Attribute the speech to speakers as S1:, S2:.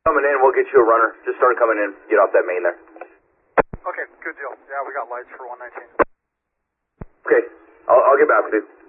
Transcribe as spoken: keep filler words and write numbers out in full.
S1: Coming in, we'll get you a runner. Just start coming in. Get off that main there.
S2: Okay, good deal. Yeah, we got lights for one nineteen.
S1: Okay, I'll, I'll get back with you.